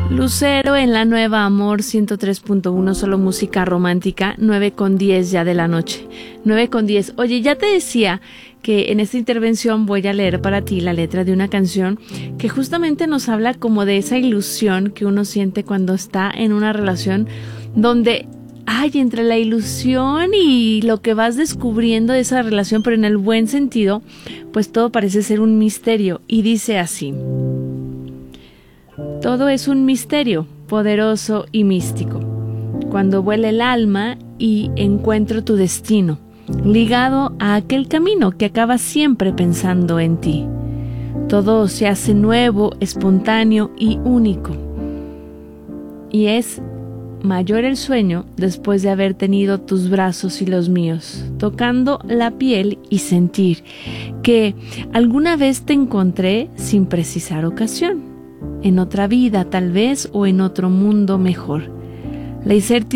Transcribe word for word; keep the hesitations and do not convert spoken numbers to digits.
Lucero en la Nueva Amor ciento tres punto uno, solo música romántica, nueve con diez ya de la noche. nueve con diez. Oye, ya te decía que en esta intervención voy a leer para ti la letra de una canción que justamente nos habla como de esa ilusión que uno siente cuando está en una relación donde hay entre la ilusión y lo que vas descubriendo de esa relación, pero en el buen sentido, pues todo parece ser un misterio. Y dice así: todo es un misterio, poderoso y místico. Cuando vuela el alma y encuentro tu destino, ligado a aquel camino que acaba siempre pensando en ti. Todo se hace nuevo, espontáneo y único. Y es mayor el sueño después de haber tenido tus brazos y los míos, tocando la piel y sentir que alguna vez te encontré sin precisar ocasión. En otra vida tal vez, o en otro mundo mejor. La incertidumbre